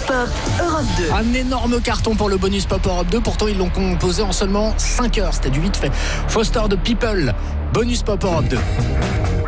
Pop Europe 2. Un énorme carton pour le Bonus Pop Europe 2. Pourtant, ils l'ont composé en seulement 5 heures. C'était du vite fait. Foster the People, Bonus Pop Europe 2.